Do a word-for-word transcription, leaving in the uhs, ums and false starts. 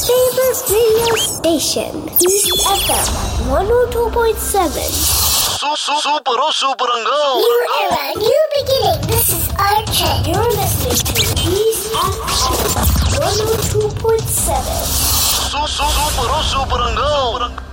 favorite radio station, East F M one oh two point seven. Super, super, New era, new beginning. This is Archer. You're listening to East F M one oh two point seven. super, super, super,